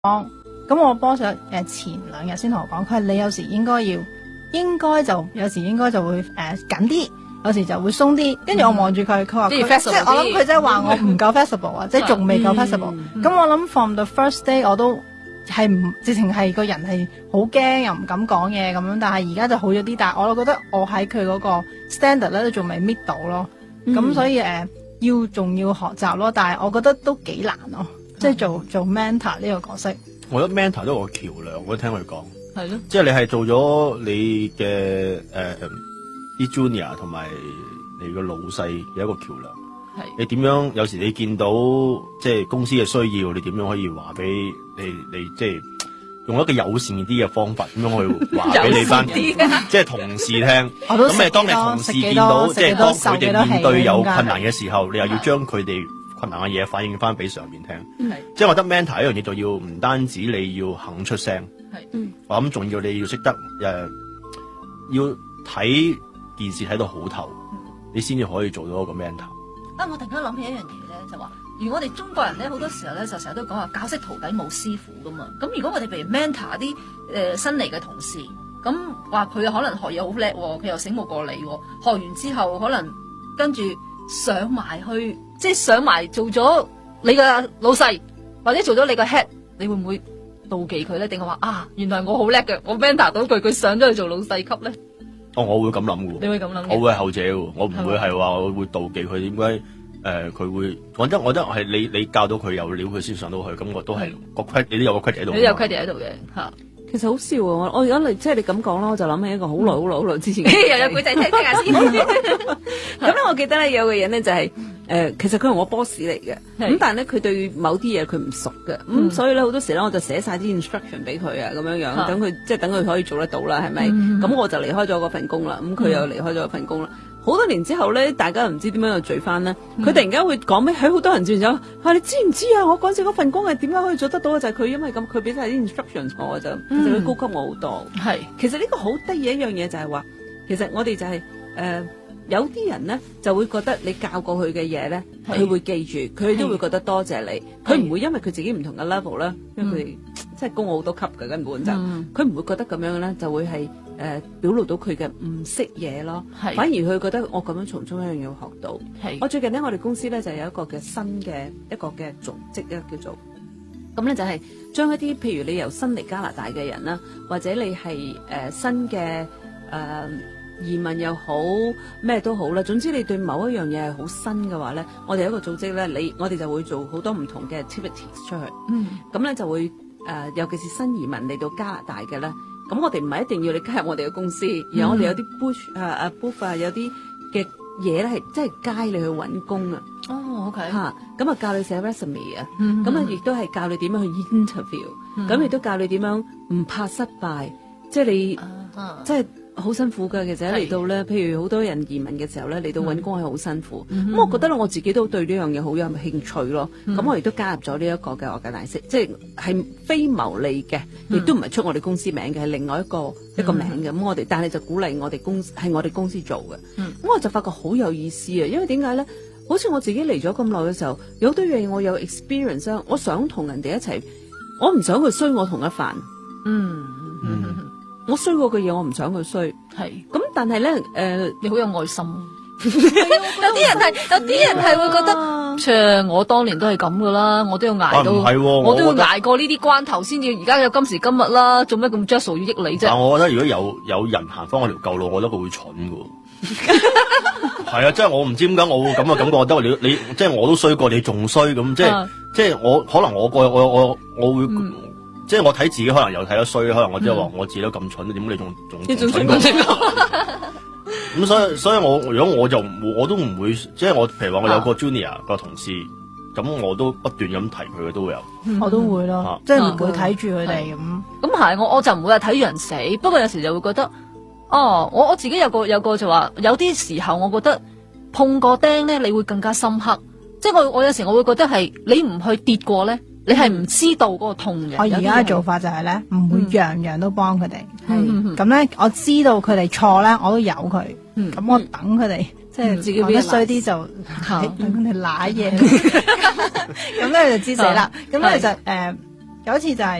咁我 boss 前2日先同我講，佢話你有時應該就有時應該就會緊啲，有時就會鬆啲。跟住我望住佢，佢話即係我諗佢即係話我唔夠 flexible 啊，即係仲未夠 flexible。咁我諗 from the first day 我都係唔直情係個人係好驚又唔敢講嘢咁樣，但係而家就好咗啲。但係我覺得我喺佢嗰個 standard 咧都仲未 meet 到咯。咁所以仲要學習咯。但係我覺得都幾難咯，即係做 mentor 呢個角色。 我覺得 mentor 都係個橋梁，我都聽佢講。 係咯， 即係你係做咗你嘅啲 junior 同埋你個老細嘅一個橋梁。係你點樣？有時你見到即係公司嘅需要，你點樣可以話俾你即係用一個友善啲嘅方法，點樣去話俾你班即係同事聽。咁當你同事見到即係當佢哋面對有困難嘅時候，你又要將佢哋困難嘅嘢反映翻俾上面聽。即係我覺得 mentor 一樣嘢就要唔單止你要肯出聲，我諗仲要你要識得要睇件事睇到好透，你先至可以做到一個 mentor。 我突然間諗起一樣嘢咧，就話，如果我哋中國人咧好多時候咧就成日都講話教識徒弟冇師傅噶嘛。咁如果我哋譬如 mentor 啲新嚟嘅同事，咁話佢可能學嘢好叻，佢又醒目過你，學完之後可能跟住上埋去，即係上埋做咗你嘅老細，或者做咗你個 head， 你會唔會妒忌佢咧？定係話原來我好叻嘅，我 mentor 到佢上咗去做老細級咧？ 我會咁諗嘅。 你會咁諗？ 我會係後者嘅，我唔會係話我會妒忌佢點解佢會。我覺得係你教到佢有料，佢先上到去，咁我都係個 credit，你都有個 credit 喺度。 你有 credit 喺度嘅嚇。 其實好笑啊！我而家即係你咁講啦，我就諗起一個好耐之前又有古仔聽下先。 咁咧，我記得咧有個人咧就係其實佢係我 boss 嚟嘅，咁但係咧佢對某啲嘢佢唔熟嘅，咁所以咧好多時咧我就寫晒啲 instruction 俾佢啊，咁樣樣等佢等佢可以做得到啦，係咪？咁我就離開咗嗰份工啦，咁佢又離開咗嗰份工啦。好多年之後咧，大家唔知點樣去聚翻咧，佢突然間會講俾喺好多人轉咗，你知唔知啊？我嗰陣時嗰份工係點樣可以做得到啊？就係佢因為咁，佢俾晒啲 instructions 我就，其實佢高級我好多。係，其實呢個好得意一樣嘢就係話，其實我哋就係有啲人咧就會覺得你教過佢嘅嘢咧，佢會記住，佢都會覺得多謝你，佢唔會因為佢自己唔同嘅 level 咧，因為佢哋即係高我好多級嘅根本就，佢唔會覺得咁樣咧就會係表露到佢嘅唔識嘢咯，反而佢覺得我咁樣從中一樣要學到。我最近咧，我哋公司咧就有一個嘅新嘅一個嘅組織咧叫做，咁咧就係將一啲譬如你由新嚟加拿大嘅人啦，或者你係新嘅移民又好咩都好啦，總之你對某一樣嘢係好新嘅話咧，我哋有一個組織咧，我哋就會做好多唔同嘅 activities 出去。咁咧就會尤其是新移民嚟到加拿大嘅咧，咁我哋唔係一定要你加入我哋嘅公司，而我哋有啲 booth 有啲嘅嘢咧係即係街你去揾工啊。 OK 嚇，咁教你寫 resume 啊，咁亦都係教你點樣去 interview，咁亦都教你點樣唔怕失敗，即係你即係。好辛苦㗎，其實嚟到咧，譬如好多人移民嘅時候咧，嚟到揾工係好辛苦。咁我覺得我自己都對呢樣嘢好有興趣咯。咁我亦都加入咗呢一個嘅organization，即係非牟利嘅，亦都唔係出我哋公司名嘅，係另外一個名嘅。咁我哋但係就鼓勵我哋係我哋公司做嘅。咁我就發覺好有意思啊，因為點解咧？好似我自己嚟咗咁耐嘅時候，有好多樣嘢我有 experience 啊，我想同人哋一齊，我唔想佢衰我同一飯。我衰過嘅嘢，我唔想佢衰。咁但係咧， 你好有愛心。有啲人係會覺得，我當年都係咁噶啦，我都要捱到，我都要捱過呢啲關頭先至，而家有今時今日啦。做咩咁 just 要益你啫？ 但我覺得如果有人行翻我條舊路，我覺得佢會蠢噶。係啊，即係我唔知點解我會咁嘅感覺，得你即係我都衰過你，仲衰咁，即係我可能我會。即係我睇自己可能又睇得衰，可能我即係話我自己都咁蠢，點解你仲蠢過？咁所以如果我都唔會，即係我譬如話我有個 junior 個同事，咁我都不斷咁提佢嘅都會有。 我都會咯，即係唔會睇住佢哋咁。 咁係我就唔會係睇住人死，不過有時就會覺得，我自己有個就話，有啲時候我覺得碰過釘咧，你會更加深刻。即係我有時我會覺得係你唔去跌過咧。你係唔知道嗰個痛嘅。 我而家嘅做法就係咧，唔會樣樣都幫佢哋。咁咧，我知道佢哋錯咧，我都由佢。咁我等佢哋，即係自己講得衰啲就等佢哋瀨嘢。咁咧就知死啦。咁咧就有一次就係